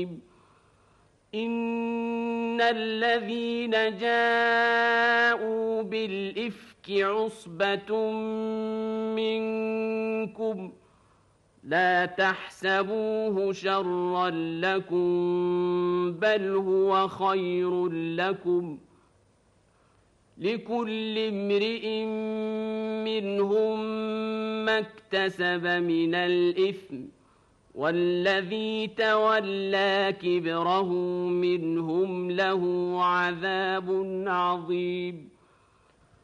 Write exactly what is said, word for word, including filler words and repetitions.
إن الذين جاءوا بالإفك عصبة منكم لا تحسبوه شرا لكم بل هو خير لكم لكل امرئ منهم ما اكتسب من الإثم والذي تولى كبره منهم له عذاب عظيم